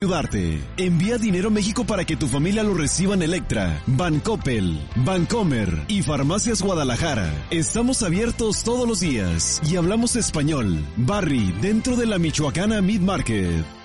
ayudarte. Envía dinero a México para que tu familia lo reciba en Electra, Bancoppel, Bancomer y Farmacias Guadalajara. Estamos abiertos todos los días y hablamos español. Barry, dentro de la Michoacana Meat Market.